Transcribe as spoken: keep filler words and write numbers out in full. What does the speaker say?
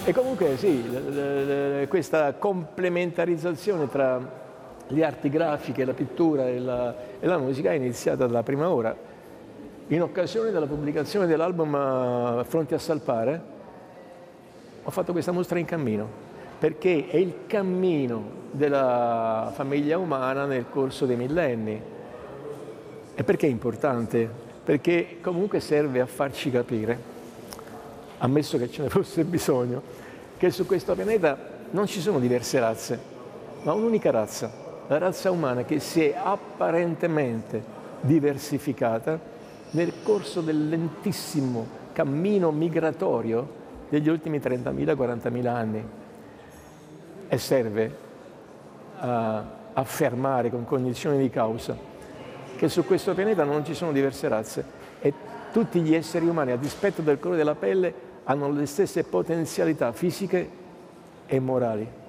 E comunque sì, questa complementarizzazione tra le arti grafiche, la pittura e la, e la musica è iniziata dalla prima ora. In occasione della pubblicazione dell'album Fronte a Salpare ho fatto questa mostra in cammino, perché è il cammino della famiglia umana nel corso dei millenni. E perché è importante? Perché comunque serve a farci capire, ammesso che ce ne fosse bisogno, che su questo pianeta non ci sono diverse razze, ma un'unica razza, la razza umana, che si è apparentemente diversificata nel corso del lentissimo cammino migratorio degli ultimi trentamila quarantamila anni. E serve a affermare con cognizione di causa che su questo pianeta non ci sono diverse razze e tutti gli esseri umani, a dispetto del colore della pelle, hanno le stesse potenzialità fisiche e morali.